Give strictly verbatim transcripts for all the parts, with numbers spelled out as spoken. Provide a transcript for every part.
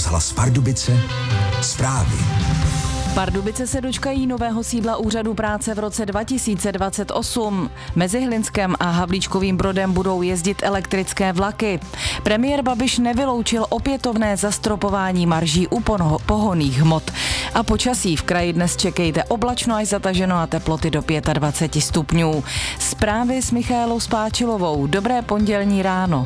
Rozhlas Pardubice, zprávy. Pardubice se dočkají nového sídla úřadu práce v roce dva tisíce dvacet osm. Mezi Hlinskem a Havlíčkovým Brodem budou jezdit elektrické vlaky. Premiér Babiš nevyloučil opětovné zastropování marží u pohonných hmot. A počasí v kraji dnes čekejte oblačno až zataženo a teploty do dvacet pět stupňů. Zprávy s Michaelou Spáčilovou. Dobré pondělní ráno.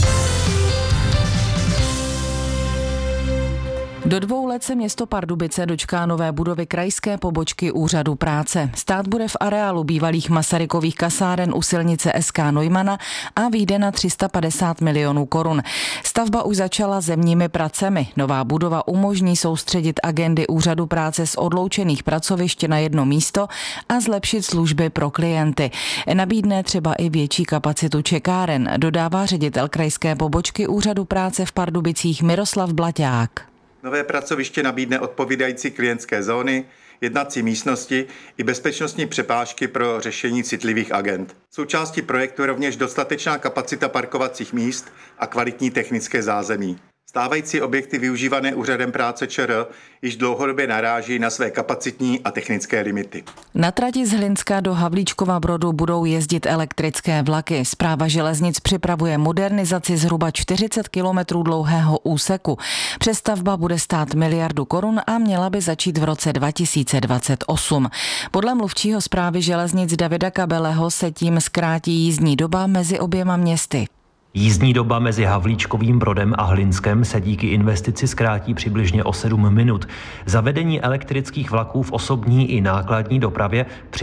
Do dvou let se město Pardubice dočká nové budovy krajské pobočky úřadu práce. Stát bude v areálu bývalých Masarykových kasáren u silnice S K Neumana a vyjde na tři sta padesát milionů korun. Stavba už začala zemními pracemi. Nová budova umožní soustředit agendy úřadu práce z odloučených pracovišť na jedno místo a zlepšit služby pro klienty. Nabídne třeba i větší kapacitu čekáren, dodává ředitel krajské pobočky úřadu práce v Pardubicích Miroslav Blaťák. Nové pracoviště nabídne odpovídající klientské zóny, jednací místnosti i bezpečnostní přepážky pro řešení citlivých agend. Součástí projektu je rovněž dostatečná kapacita parkovacích míst a kvalitní technické zázemí. Stávající objekty využívané úřadem práce Č R již dlouhodobě naráží na své kapacitní a technické limity. Na trati z Hlinska do Havlíčkova Brodu budou jezdit elektrické vlaky. Správa železnic připravuje modernizaci zhruba čtyřicet kilometrů dlouhého úseku. Přestavba bude stát miliardu korun a měla by začít v roce dva tisíce dvacet osm. Podle mluvčího správy železnic Davida Kabeleho se tím zkrátí jízdní doba mezi oběma městy. Jízdní doba mezi Havlíčkovým Brodem a Hlinskem se díky investici zkrátí přibližně o sedm minut. Zavedení elektrických vlaků v osobní i nákladní dopravě